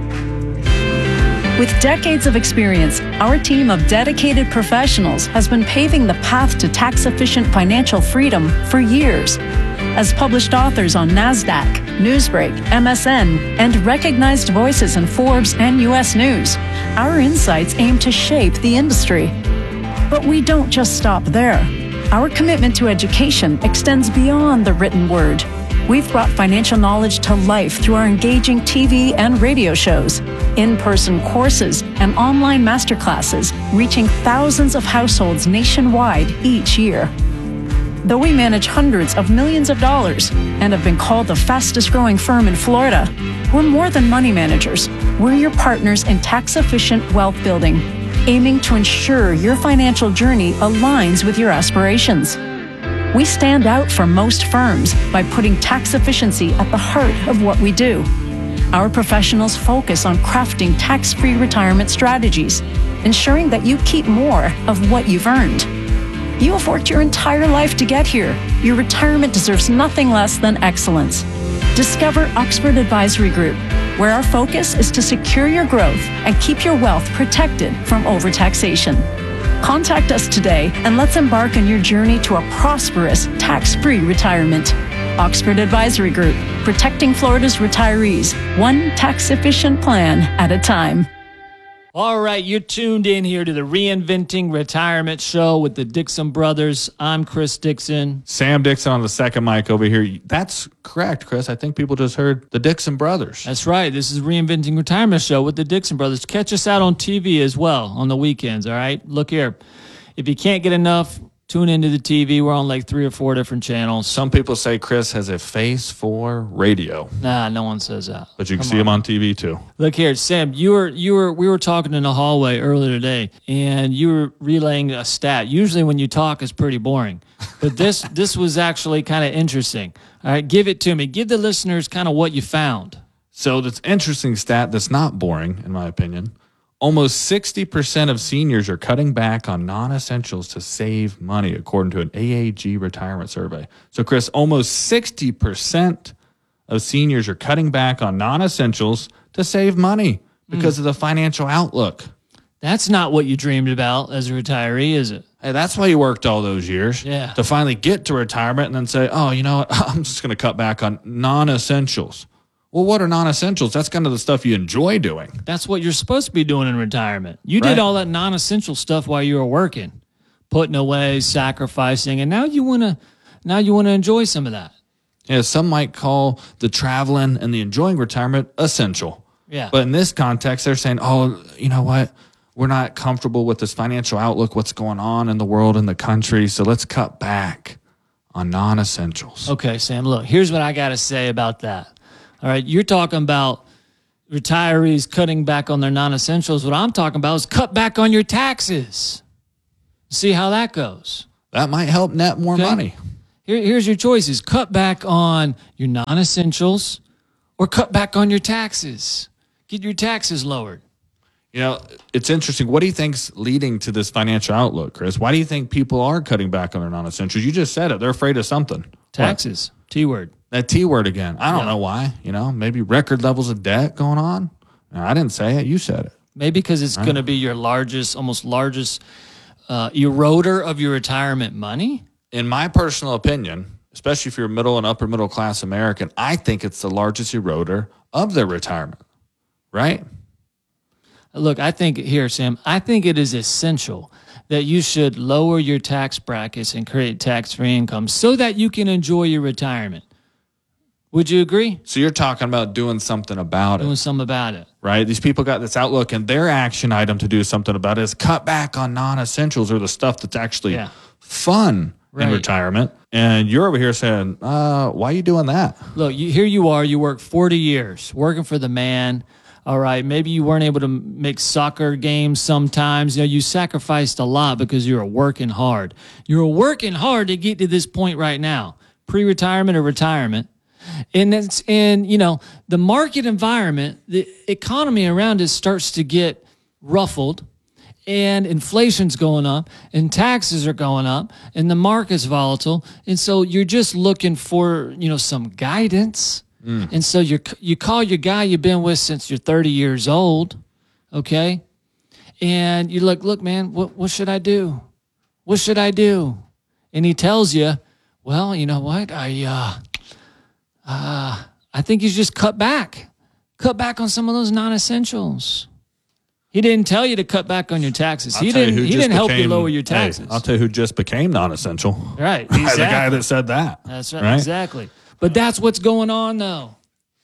With decades of experience, our team of dedicated professionals has been paving the path to tax-efficient financial freedom for years. As published authors on NASDAQ, Newsbreak, MSN, and recognized voices in Forbes and U.S. News, our insights aim to shape the industry. But we don't just stop there. Our commitment to education extends beyond the written word. We've brought financial knowledge to life through our engaging TV and radio shows, in-person courses, and online masterclasses, reaching thousands of households nationwide each year. Though we manage hundreds of millions of dollars and have been called the fastest growing firm in Florida, we're more than money managers. We're your partners in tax-efficient wealth building, aiming to ensure your financial journey aligns with your aspirations. We stand out from most firms by putting tax efficiency at the heart of what we do. Our professionals focus on crafting tax-free retirement strategies, ensuring that you keep more of what you've earned. You have worked your entire life to get here. Your retirement deserves nothing less than excellence. Discover Oxford Advisory Group, where our focus is to secure your growth and keep your wealth protected from overtaxation. Contact us today and let's embark on your journey to a prosperous, tax-free retirement. Oxford Advisory Group, protecting Florida's retirees, one tax-efficient plan at a time. All right, you're tuned in here to the Reinventing Retirement Show with the Dixon Brothers. I'm Chris Dixon. Sam Dixon on the second mic over here. That's correct, Chris. I think people just heard the Dixon Brothers. That's right. This is Reinventing Retirement Show with the Dixon Brothers. Catch us out on TV as well on the weekends, all right? Look here. If you can't get enough, tune into the TV. We're on like 3 or 4 different channels. Some people say Chris has a face for radio. Nah, no one says that. But you can see him on TV too. Look here, Sam, we were talking in the hallway earlier today, and you were relaying a stat. Usually when you talk, it's pretty boring. But this was actually kind of interesting. All right, give it to me. Give the listeners kind of what you found. So this interesting stat that's not boring, in my opinion. Almost 60% of seniors are cutting back on non-essentials to save money, according to an AAG retirement survey. So, Chris, almost 60% of seniors are cutting back on non-essentials to save money because of the financial outlook. That's not what you dreamed about as a retiree, is it? Hey, that's why you worked all those years. Yeah. To finally get to retirement and then say, oh, you know what? I'm just going to cut back on non-essentials. Well, what are non-essentials? That's kind of the stuff you enjoy doing. That's what you're supposed to be doing in retirement. You did all that non-essential stuff while you were working, putting away, sacrificing, and now you want to enjoy some of that. Yeah, some might call the traveling and the enjoying retirement essential. Yeah. But in this context, they're saying, oh, you know what? we're not comfortable with this financial outlook, what's going on in the world and the country. So let's cut back on non-essentials. Okay, Sam, look, here's what I got to say about that. All right, you're talking about retirees cutting back on their non-essentials. What I'm talking about is cut back on your taxes. See how that goes. That might help net more money. Here's your choices. Cut back on your non-essentials or cut back on your taxes. Get your taxes lowered. You know, it's interesting. What do you think's leading to this financial outlook, Chris? Why do you think people are cutting back on their non-essentials? You just said it. They're afraid of something. Taxes. What? T-word. That T-word again. I don't know why. You know, maybe record levels of debt going on. No, I didn't say it. You said it. Maybe because it's going to be your largest eroder of your retirement money. In my personal opinion, especially if you're a middle and upper middle class American, I think it's the largest eroder of their retirement. Right? Look, I think here, Sam, I think it is essential that you should lower your tax brackets and create tax-free income so that you can enjoy your retirement. Would you agree? So you're talking about doing something about it. Doing something about it. Right? These people got this outlook, and their action item to do something about it is cut back on non-essentials or the stuff that's actually fun in retirement. And you're over here saying, why are you doing that? Look, here you are. You work 40 years working for the man. All right, maybe you weren't able to make soccer games sometimes. You know, you sacrificed a lot because you were working hard. You were working hard to get to this point right now, pre-retirement or retirement. And you know, the market environment, the economy around us starts to get ruffled, and inflation's going up, and taxes are going up, and the market's volatile. And so you're just looking for, you know, some guidance. And so you call your guy you've been with since you're 30 years old, okay? And you're like, look, man, what should I do? What should I do? And he tells you, well, you know what? I think you should just cut back on some of those non-essentials. He didn't tell you to cut back on your taxes. He didn't help you lower your taxes. Hey, I'll tell you who just became non-essential. Right, exactly. The guy that said that. That's right, exactly. But that's what's going on, though.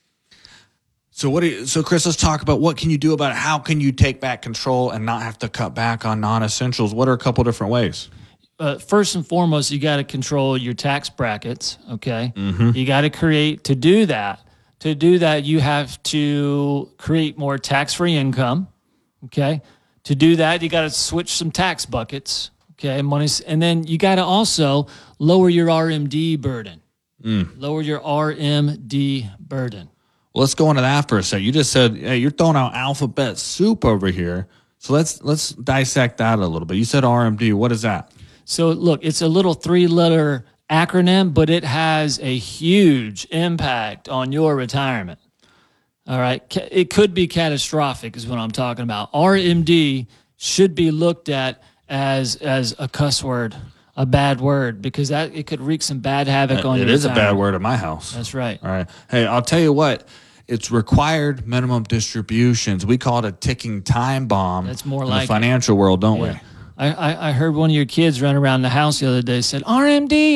So Chris, let's talk about what can you do about it. How can you take back control and not have to cut back on non-essentials? What are a couple different ways? First and foremost, you got to control your tax brackets, okay? Mm-hmm. You got to create, to do that, you have to create more tax-free income, okay? To do that, you got to switch some tax buckets, okay? And then you got to also lower your RMD burden. Lower your RMD burden. Well, let's go into that for a second. You just said, hey, you're throwing out alphabet soup over here. So let's dissect that a little bit. You said RMD. What is that? So look, it's a little 3-letter acronym, but it has a huge impact on your retirement. All right. It could be catastrophic is what I'm talking about. RMD should be looked at as a cuss word. A bad word, because it could wreak some bad havoc on your retirement. It is a bad word at my house. That's right. All right. Hey, I'll tell you what. It's required minimum distributions. We call it a ticking time bomb. That's more in like the financial world, don't we? I heard one of your kids run around the house the other day said, RMD.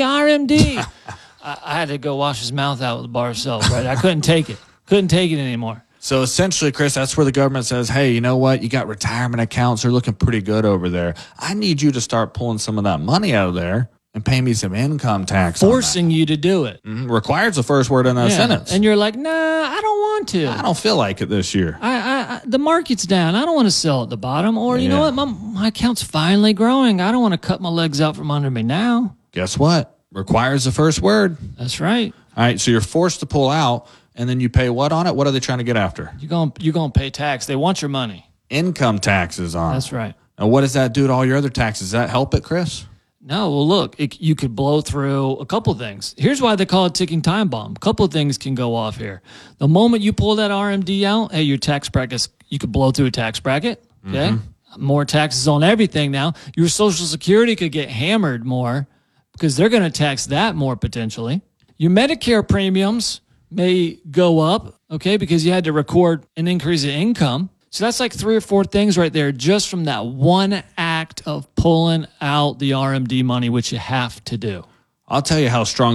I had to go wash his mouth out with a bar of soap, right? I couldn't take it. Couldn't take it anymore. So essentially, Chris, that's where the government says, hey, you know what? You got retirement accounts. They're looking pretty good over there. I need you to start pulling some of that money out of there and pay me some income tax. Forcing you to do it. Mm-hmm. Required's the first word in that sentence. And you're like, nah, I don't want to. I don't feel like it this year. The market's down. I don't want to sell at the bottom. Or you know what? My account's finally growing. I don't want to cut my legs out from under me now. Guess what? Required's the first word. That's right. All right, so you're forced to pull out. And then you pay what on it? What are they trying to get after? You're gonna pay tax. They want your money. Income taxes on. That's right. And what does that do to all your other taxes? Does that help it, Chris? No. Well, look, you could blow through a couple things. Here's why they call it ticking time bomb. A couple of things can go off here. The moment you pull that RMD out, hey, your tax brackets, you could blow through a tax bracket. Okay. Mm-hmm. More taxes on everything now. Your Social Security could get hammered more because they're going to tax that more potentially. Your Medicare premiums may go up, okay, because you had to record an increase in income. So that's like 3 or 4 things right there just from that one act of pulling out the RMD money, which you have to do. I'll tell you how strongly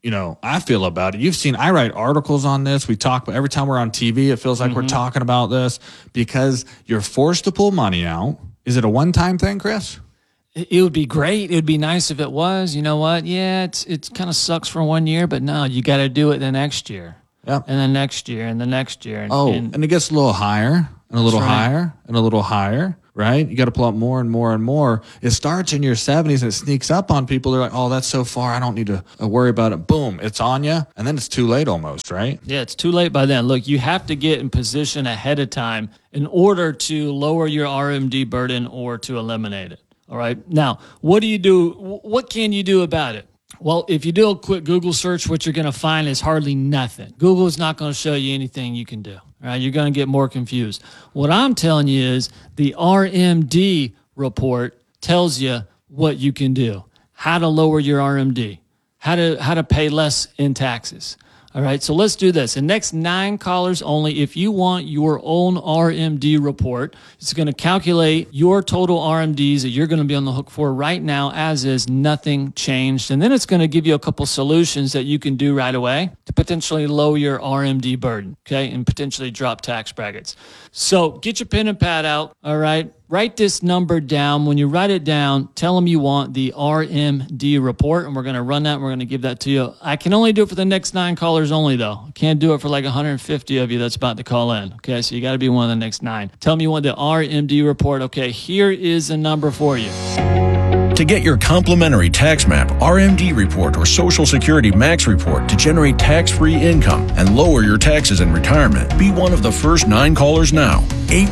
I feel about it. You've seen, I write articles on this. We talk about every time we're on TV, it feels like we're talking about this because you're forced to pull money out. Is it a one-time thing, Chris? It would be great. It would be nice if it was. You know what? Yeah, it kind of sucks for 1 year, but no, you got to do it the next year. Yep. And the next year and the next year. And it gets a little higher and a little higher and a little higher, right? You got to pull up more and more and more. It starts in your 70s and it sneaks up on people. They're like, oh, that's so far. I don't need to worry about it. Boom, it's on you. And then it's too late almost, right? Yeah, it's too late by then. Look, you have to get in position ahead of time in order to lower your RMD burden or to eliminate it. All right. Now, what do you do? What can you do about it? Well, if you do a quick Google search, what you're going to find is hardly nothing. Google is not going to show you anything you can do. All right. You're going to get more confused. What I'm telling you is the RMD report tells you what you can do, how to lower your RMD, how to pay less in taxes. All right, so let's do this. The next 9 callers only, if you want your own RMD report, it's going to calculate your total RMDs that you're going to be on the hook for right now, as is, nothing changed. And then it's going to give you a couple solutions that you can do right away to potentially lower your RMD burden, okay, and potentially drop tax brackets. So get your pen and pad out, all right? Write this number down. When you write it down, tell them you want the RMD report, and we're going to run that, and we're going to give that to you. I can only do it for the next 9 callers only, though. I can't do it for like 150 of you that's about to call in, okay? So you got to be one of the next 9. Tell them you want the RMD report. Okay, here is the number for you. To get your complimentary tax map, RMD report, or Social Security Max report to generate tax-free income and lower your taxes in retirement, be one of the first 9 callers now.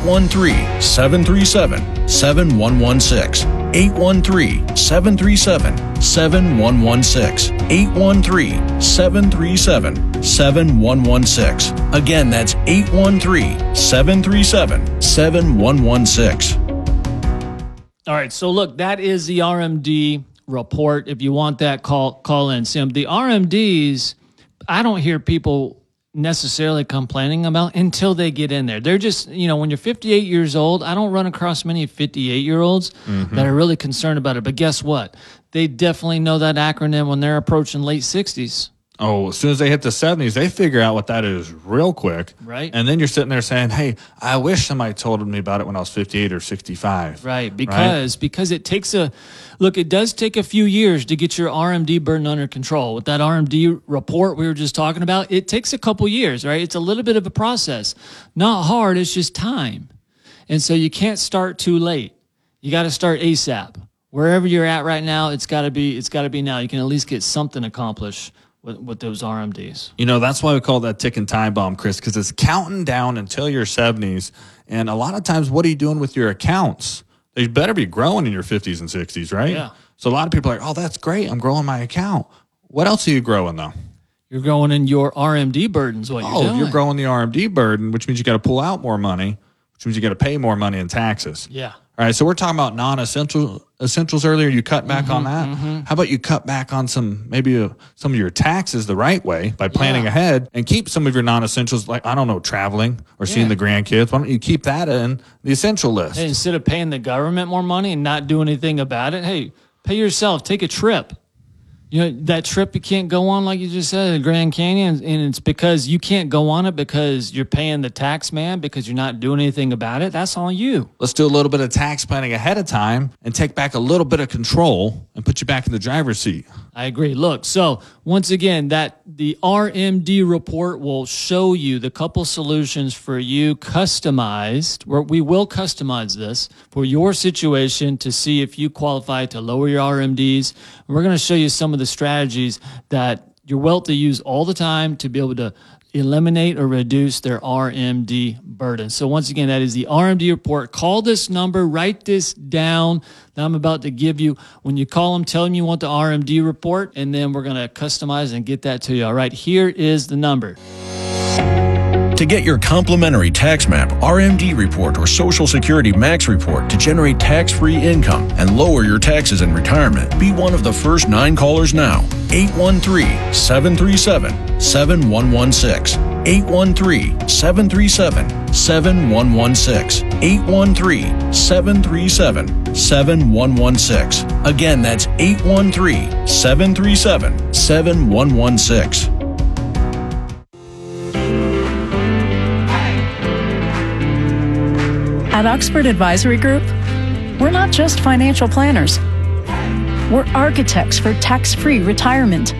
813-737-7116. 813-737-7116. 813-737-7116. Again, that's 813-737-7116. All right, so look, that is the RMD report. If you want that, call in. Sim, the RMDs, I don't hear people necessarily complaining about until they get in there. They're just, when you're 58 years old, I don't run across many 58-year-olds that are really concerned about it. But guess what? They definitely know that acronym when they're approaching late 60s. Oh, as soon as they hit the 70s, they figure out what that is real quick. Right. And then you're sitting there saying, hey, I wish somebody told me about it when I was 58 or 65. Right. Because it takes it does take a few years to get your RMD burden under control. With that RMD report we were just talking about, it takes a couple years, right? It's a little bit of a process. Not hard, it's just time. And so you can't start too late. You got to start ASAP. Wherever you're at right now, it's got to be now. You can at least get something accomplished with those RMDs. That's why we call that ticking time bomb, Chris, because it's counting down until your 70s. And a lot of times, what are you doing with your accounts? They better be growing in your 50s and 60s, right? Yeah. So a lot of people are like, oh, that's great. I'm growing my account. What else are you growing, though? You're growing in your RMD burdens, what you're doing. Oh, you're growing the RMD burden, which means you got to pull out more money, which means you got to pay more money in taxes. Yeah. All right, so we're talking about essentials earlier. You cut back on that. How about you cut back on some of your taxes the right way by planning ahead and keep some of your non-essentials, like, I don't know, traveling or seeing the grandkids. Why don't you keep that in the essential list? Hey, instead of paying the government more money and not do anything about it, hey, pay yourself. Take a trip. That trip you can't go on, like you just said, the Grand Canyon, and it's because you can't go on it because you're paying the tax man because you're not doing anything about it. That's on you. Let's do a little bit of tax planning ahead of time and take back a little bit of control and put you back in the driver's seat. I agree. Look, so once again, the RMD report will show you the couple solutions for you customized, where we will customize this for your situation to see if you qualify to lower your RMDs. And we're going to show you some of the strategies that your wealthy use all the time to be able to eliminate or reduce their RMD burden. So once again, that is the RMD report. Call this number, write this down that I'm about to give you. When you call them, tell them you want the RMD report, and then we're going to customize and get that to you. All right, here is the number. To get your complimentary tax map, RMD report, or Social Security Max report to generate tax-free income and lower your taxes in retirement, be one of the first 9 callers now. 813-737-7116. 813-737-7116. 813-737-7116. Again, that's 813-737-7116. At Oxford Advisory Group, we're not just financial planners. We're architects for tax-free retirement.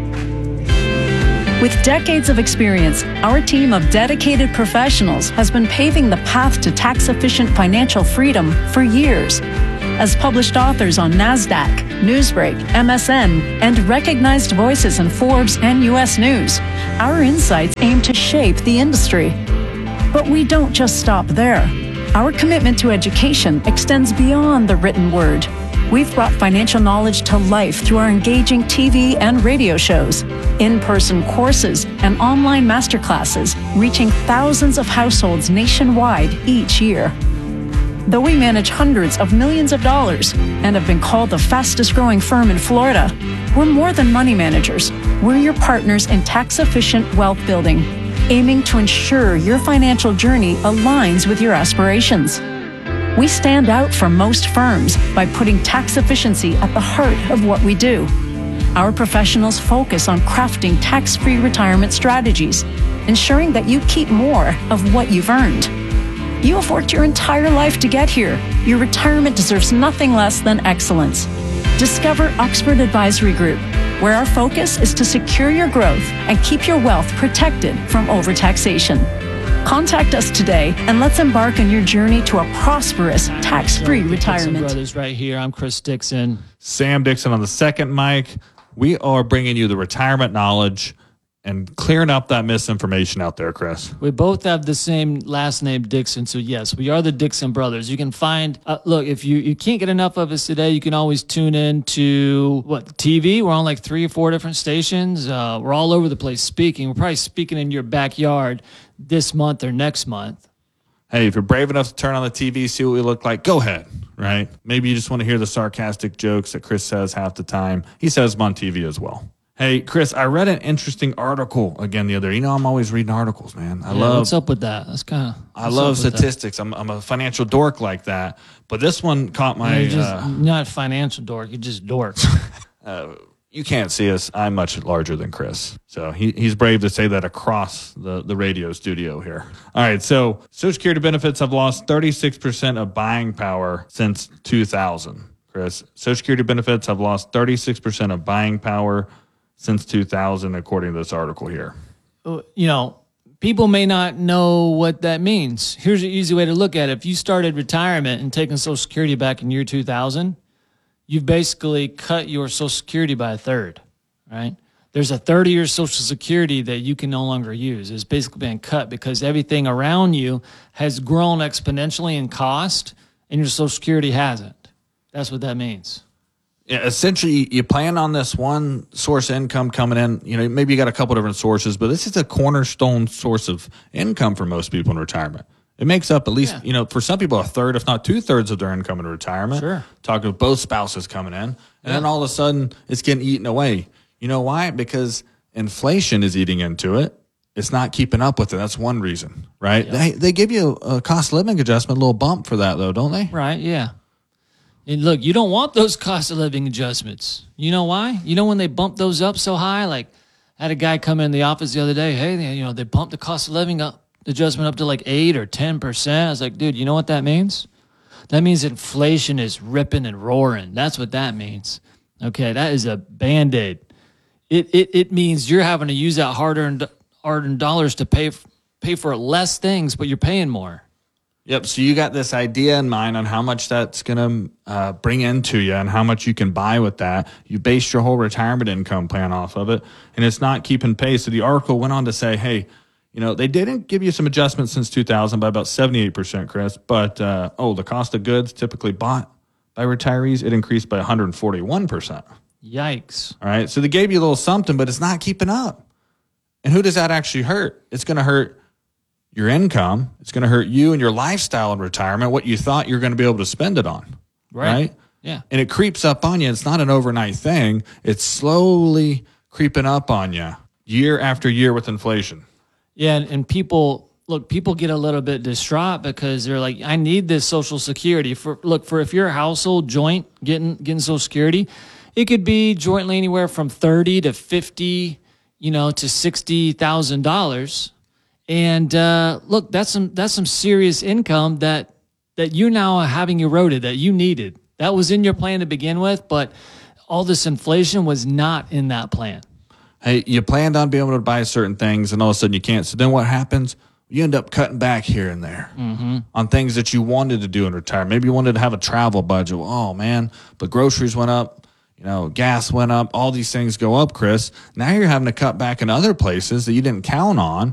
With decades of experience, our team of dedicated professionals has been paving the path to tax-efficient financial freedom for years. As published authors on NASDAQ, Newsbreak, MSN, and recognized voices in Forbes and U.S. News, our insights aim to shape the industry. But we don't just stop there. Our commitment to education extends beyond the written word. We've brought financial knowledge to life through our engaging TV and radio shows, in-person courses, and online masterclasses, reaching thousands of households nationwide each year. Though we manage hundreds of millions of dollars and have been called the fastest growing firm in Florida, we're more than money managers. We're your partners in tax-efficient wealth building, aiming to ensure your financial journey aligns with your aspirations. We stand out from most firms by putting tax efficiency at the heart of what we do. Our professionals focus on crafting tax-free retirement strategies, ensuring that you keep more of what you've earned. You have worked your entire life to get here. Your retirement deserves nothing less than excellence. Discover Oxford Advisory Group, where our focus is to secure your growth and keep your wealth protected from overtaxation. Contact us today and let's embark on your journey to a prosperous, tax-free retirement. Dixon Brothers right here. I'm Chris Dixon. Sam Dixon on the second mic. We are bringing you the retirement knowledge and clearing up that misinformation out there, Chris. We both have the same last name, Dixon. So, yes, we are the Dixon Brothers. You can find, look, if you can't get enough of us today, you can always tune in to, TV. We're on like 3 or 4 different stations. We're all over the place speaking. We're probably speaking in your backyard this month or next month. Hey, if you're brave enough to turn on the TV, see what we look like, go ahead, right? Maybe you just want to hear the sarcastic jokes that Chris says half the time. He says them on TV as well. Hey, Chris, I read an interesting article again the other day. You know, I'm always reading articles, man. What's up with that? I love statistics. I'm a financial dork like that. But this one caught my... You're not a financial dork. You're just dork. You can't see us. I'm much larger than Chris. So he's brave to say that across the radio studio here. All right, so Social Security benefits have lost 36% of buying power since 2000. Chris, Social Security benefits have lost 36% of buying power since 2000, according to this article here. You know, people may not know what that means. Here's an easy way to look at it. If you started retirement and taking Social Security back in year 2000, you've basically cut your Social Security by a third, right? There's a 30-year Social Security that you can no longer use. It's basically been cut because everything around you has grown exponentially in cost, and your Social Security hasn't. That's what that means. Yeah, essentially, you plan on this one source of income coming in. You know, maybe you got a couple different sources, but this is a cornerstone source of income for most people in retirement. It makes up at least, for some people, a third, if not 2/3 of their income in retirement. Sure. Talking with both spouses coming in. And then all of a sudden, it's getting eaten away. You know why? Because inflation is eating into it. It's not keeping up with it. That's one reason, right? Yeah. They give you a cost of living adjustment, a little bump for that, though, don't they? Right, yeah. And look, you don't want those cost of living adjustments. You know why? You know when they bump those up so high? Like, I had a guy come in the office the other day. Hey, they bumped the cost of living adjustment up to like 8 or 10%. I was like, dude, you know what that means? That means inflation is ripping and roaring. That's what that means. Okay, that is a Band-Aid. It means you're having to use that hard-earned dollars to pay for less things, but you're paying more. Yep. So you got this idea in mind on how much that's going to bring into you and how much you can buy with that. You base your whole retirement income plan off of it, and it's not keeping pace. So the article went on to say, hey, they didn't give you some adjustments since 2000 by about 78%, Chris, but, the cost of goods typically bought by retirees, it increased by 141%. Yikes. All right. So they gave you a little something, but it's not keeping up. And who does that actually hurt? It's going to hurt your income. It's going to hurt you and your lifestyle in retirement, what you thought you're going to be able to spend it on. Right? Yeah. And it creeps up on you. It's not an overnight thing. It's slowly creeping up on you year after year with inflation. Yeah. And people get a little bit distraught because they're like, I need this Social Security for if you're a household joint getting Social Security, it could be jointly anywhere from $30,000 to $50,000, to $60,000. And that's some serious income that you now are having eroded that you needed. That was in your plan to begin with, but all this inflation was not in that plan. Hey, you planned on being able to buy certain things, and all of a sudden you can't. So then what happens? You end up cutting back here and there on things that you wanted to do in retirement. Maybe you wanted to have a travel budget. Oh, man, but groceries went up. Gas went up. All these things go up, Chris. Now you're having to cut back in other places that you didn't count on